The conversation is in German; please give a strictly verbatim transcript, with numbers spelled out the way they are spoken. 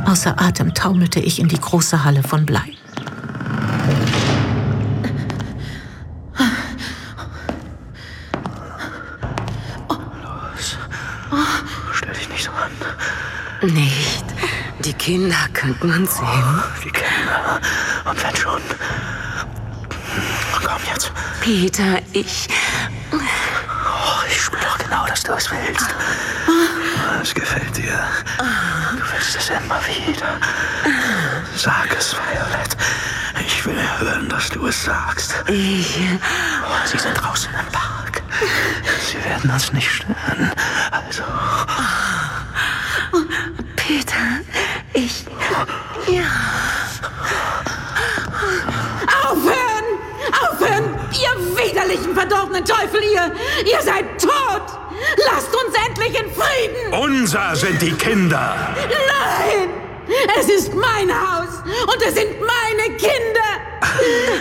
Außer Atem taumelte ich in die große Halle von Blei. Los, stell dich nicht so an. Nicht. Die Kinder könnten uns sehen. Die Kinder. Und wenn schon. Komm jetzt. Peter, ich... Oh, ich spür doch genau, dass du es willst. Es gefällt dir. Du willst es immer wieder. Sag es, Violet. Ich will hören, dass du es sagst. Ich... Oh, sie sind draußen im Park. Sie werden uns nicht stören. Also... Peter, ich... Ja... Aufhören! Aufhören! Ihr widerlichen, verdorbenen Teufel, ihr! Ihr seid tot! Lasst uns endlich in Frieden! Unser sind die Kinder! Nein! Es ist mein Haus und es sind meine Kinder!